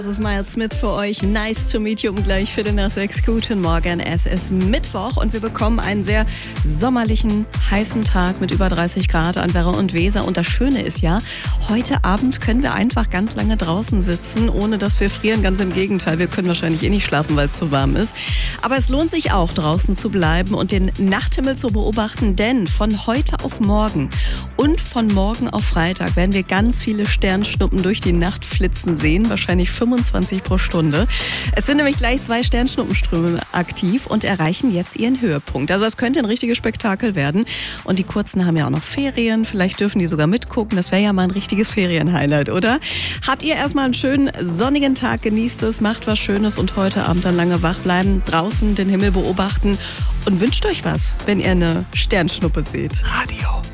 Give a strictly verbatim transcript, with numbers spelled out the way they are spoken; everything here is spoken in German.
Das ist Miles Smith für euch. Nice to meet you um gleich Viertel nach sechs. Guten Morgen. Es ist Mittwoch und wir bekommen einen sehr sommerlichen, heißen Tag mit über dreißig Grad an Werra und Weser. Und das Schöne ist ja, heute Abend können wir einfach ganz lange draußen sitzen, ohne dass wir frieren. Ganz im Gegenteil, wir können wahrscheinlich eh nicht schlafen, weil es zu warm ist. Aber es lohnt sich auch, draußen zu bleiben und den Nachthimmel zu beobachten, denn von heute auf morgen und von morgen auf Freitag werden wir ganz viele Sternschnuppen durch die Nacht flitzen sehen. Wahrscheinlich fünfundzwanzig pro Stunde. Es sind nämlich gleich zwei Sternschnuppenströme aktiv und erreichen jetzt ihren Höhepunkt. Also es könnte ein richtiges Spektakel werden. Und die Kurzen haben ja auch noch Ferien. Vielleicht dürfen die sogar mitgucken. Das wäre ja mal ein richtiges Ferienhighlight, oder? Habt ihr erstmal einen schönen sonnigen Tag, genießt es, macht was Schönes und heute Abend dann lange wach bleiben, draußen den Himmel beobachten und wünscht euch was, wenn ihr eine Sternschnuppe seht. Radio